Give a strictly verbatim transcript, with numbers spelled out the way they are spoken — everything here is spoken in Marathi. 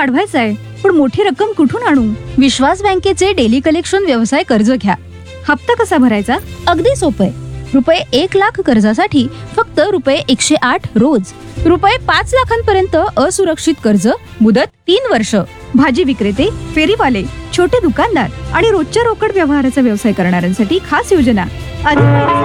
वाढवायचा आहे, पण मोठी रक्कम कुठून आणू? विश्वास बँकेचे डेली कलेक्शन व्यवसाय कर्ज घ्या. हप्ता कसा भरायचा? अगदी सोपे. रुपये एक लाख कर्जासाठी फक्त रुपये एकशे आठ रोज. रुपये पाच लाखांपर्यंत असुरक्षित कर्ज, मुदत तीन वर्ष. भाजी विक्रेते, फेरीवाले, छोटे दुकानदार आणि रोजच्या रोकड व्यवहाराचा व्यवसाय करणाऱ्यांसाठी खास योजना. अधिक